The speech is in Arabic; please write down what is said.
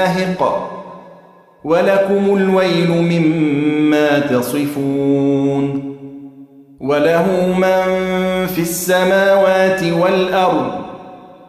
لاهق ولكم الويل مما تصفون وله من في السماوات والأرض